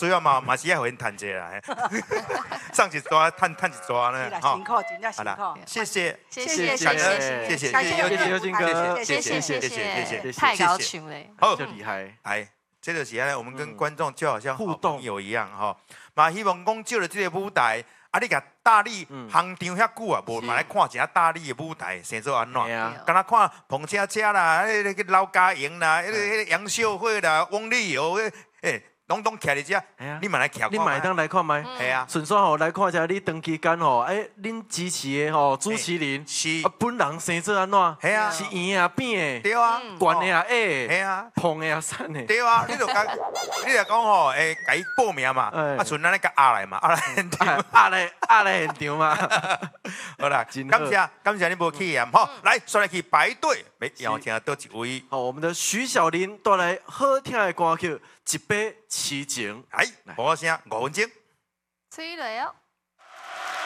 需要嘛是要互因趁者啦，送一抓趁一抓呢， 辛苦，真正辛苦。 谢谢， 谢谢感恩， 谢谢感谢尤金哥， 谢谢，太高兴了， 好， 就厉害。 哎，这就是我们跟观众就好像互动友一样哈，嘛希望讲借了这个舞台。啊！你甲大理行场遐久啊，无嘛来看一下大理的舞台生做安怎？敢若看碰车车啦，迄个刘嘉莹啦，迄个杨秀慧啦，翁丽友，拢徛伫遮，你嘛来徛看。 你嘛当来看麦？ 系啊， 顺便吼来看一下你长期间吼，恁支持的吼主持人是本人生做安怎？ 系啊， 是圆啊扁的， 对啊， 悬的啊矮的， 系啊， 胖的啊瘦的， 对啊，你就讲吼，甲伊报名嘛，啊，剩咱咧甲压来嘛，压来现场， 压来现场嘛。 好啦，感谢你无去啊，好，来，先来去排队，要听倒一位。 好，我们的徐小玲带来好听的歌曲《一杯痴情》。 来，好声5分钟。 吹来哦。